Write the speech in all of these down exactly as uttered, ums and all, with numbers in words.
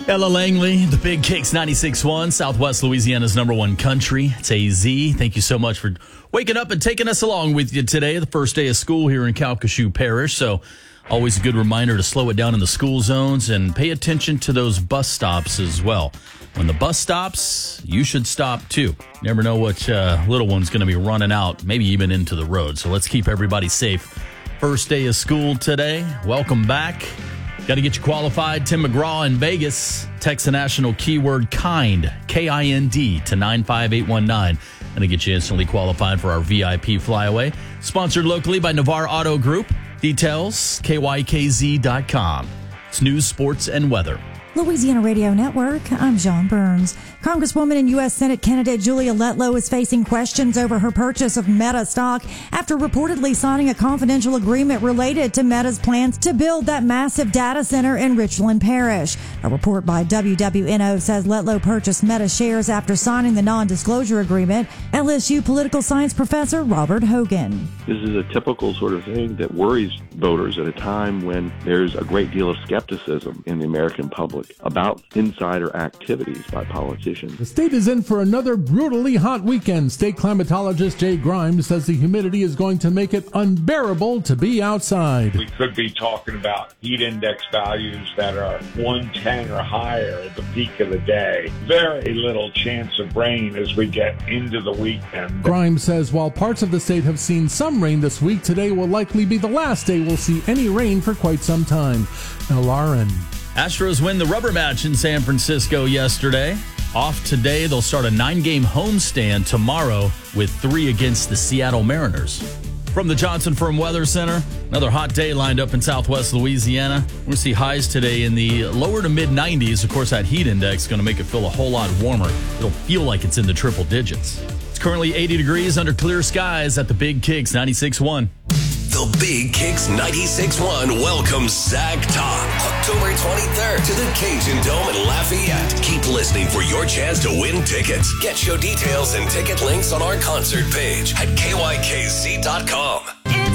Ella Langley, the Big Kicks ninety-six point one, Southwest Louisiana's number one country. It's A Z. Thank you so much for waking up and taking us along with you today, the first day of school here in Calcasieu Parish. So always a good reminder to slow it down in the school zones and pay attention to those bus stops as well. When the bus stops, you should stop too. Never know what uh, little one's going to be running out, maybe even into the road. So let's keep everybody safe. First day of school today. Welcome back. Got to get you qualified. Tim McGraw in Vegas. Text the national keyword KIND, K I N D, to nine five eight one nine. Going to get you instantly qualified for our V I P flyaway. Sponsored locally by Navarre Auto Group. Details, K Y K Z dot com. It's news, sports, and weather. Louisiana Radio Network, I'm John Burns. Congresswoman and U S Senate candidate Julia Letlow is facing questions over her purchase of Meta stock after reportedly signing a confidential agreement related to Meta's plans to build that massive data center in Richland Parish. A report by W W N O says Letlow purchased Meta shares after signing the non-disclosure agreement. L S U political science professor Robert Hogan. This is a typical sort of thing that worries voters at a time when there's a great deal of skepticism in the American public about insider activities by politicians. The state is in for another brutally hot weekend. State climatologist Jay Grimes says the humidity is going to make it unbearable to be outside. We could be talking about heat index values that are one ten or higher at the peak of the day. Very little chance of rain as we get into the weekend. Grimes says while parts of the state have seen some rain this week, today will likely be the last day we'll see any rain for quite some time. L R N. Astros win the rubber match in San Francisco yesterday. Off today, they'll start a nine-game homestand tomorrow with three against the Seattle Mariners. From the Johnson Firm Weather Center, another hot day lined up in southwest Louisiana. We're going to see highs today in the lower to mid nineties. Of course, that heat index is going to make it feel a whole lot warmer. It'll feel like it's in the triple digits. It's currently eighty degrees under clear skies at the Big Kicks ninety-six point one. The Big Kicks ninety-six point one welcomes Zach Top October twenty-third to the Cajun Dome in Lafayette. Keep listening for your chance to win tickets. Get show details and ticket links on our concert page at K Y K Z dot com.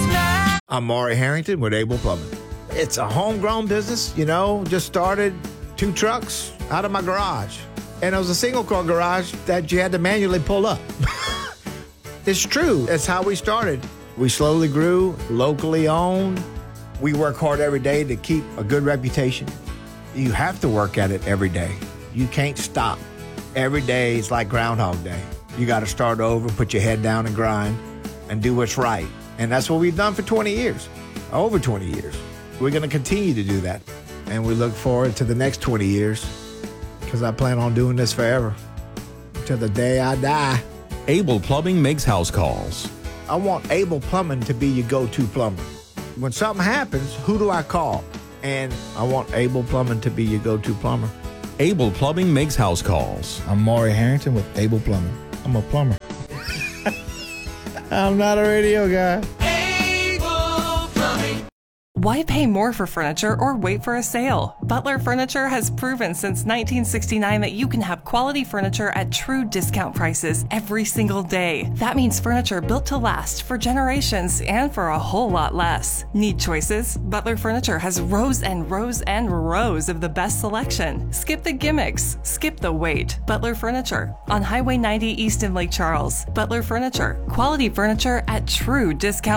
I'm Maury Harrington with Able Plumbing. It's a homegrown business, you know, just started two trucks out of my garage. And it was a single-car garage that you had to manually pull up. It's true. That's how we started. We slowly grew, locally owned. We work hard every day to keep a good reputation. You have to work at it every day. You can't stop. Every day is like Groundhog Day. You got to start over, put your head down and grind, and do what's right. And that's what we've done for twenty years, over twenty years. We're going to continue to do that. And we look forward to the next twenty years because I plan on doing this forever, till the day I die. Able Plumbing makes house calls. I want Able Plumbing to be your go-to plumber. When something happens, who do I call? And I want Able Plumbing to be your go-to plumber. Able Plumbing makes house calls. I'm Maury Harrington with Able Plumbing. I'm a plumber. I'm not a radio guy. Why pay more for furniture or wait for a sale? Butler Furniture has proven since nineteen sixty-nine that you can have quality furniture at true discount prices every single day. That means furniture built to last for generations and for a whole lot less. Need choices? Butler Furniture has rows and rows and rows of the best selection. Skip the gimmicks. Skip the wait. Butler Furniture on Highway ninety East in Lake Charles. Butler Furniture. Quality furniture at true discount